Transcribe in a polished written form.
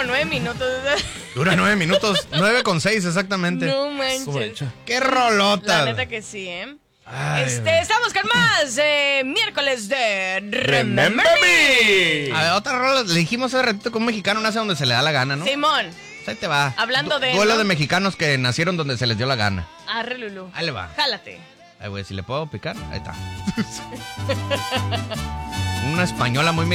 como 9 minutos. Dura 9 minutos, 9:06 exactamente. No manches. ¡Qué rolota! La neta que sí, ¿eh? Ay, Estamos con más miércoles de Remember Me. A ver, otra rola. Le dijimos hace ratito que un mexicano nace donde se le da la gana, ¿no? Simón. Pues ahí te va. Hablando de, Duelo ¿no? de mexicanos que nacieron donde se les dio la gana. Arre, Lulú. Ahí le va. Jálate. Ay, güey, si le puedo picar, ahí está. Una española muy